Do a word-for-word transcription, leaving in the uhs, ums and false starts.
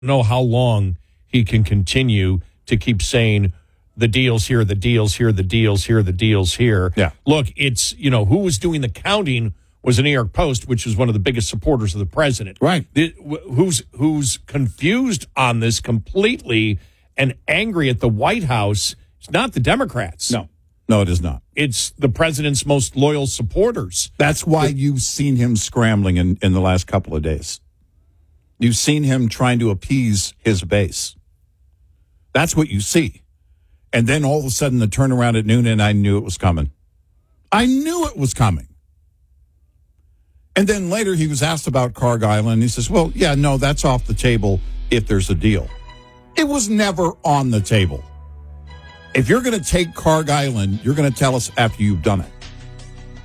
know how long he can continue to keep saying the deals here, the deals here, the deals here, the deals here. Yeah. Look, it's, you know, who was doing the counting was the New York Post, which is one of the biggest supporters of the president. Right. The, who's who's confused on this completely and angry at the White House. It's not the Democrats. No. No, it is not. It's the president's most loyal supporters. That's why you've seen him scrambling in, in the last couple of days. You've seen him trying to appease his base. That's what you see. And then all of a sudden the turnaround at noon, and I knew it was coming. I knew it was coming. And then later he was asked about Cargill, and he says, well, yeah, no, that's off the table if there's a deal. It was never on the table. If you're going to take Cargill, you're going to tell us after you've done it.